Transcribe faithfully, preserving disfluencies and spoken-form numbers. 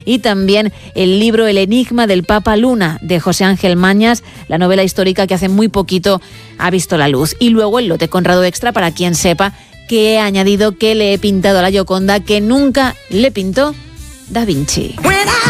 y también el libro El enigma del Papa Luna, de José Ángel Mañas, la novela histórica que hace muy poquito ha visto la luz. Y luego el lote Conrado Extra para quien sepa que he añadido que le he pintado a la Gioconda que nunca le pintó Da Vinci.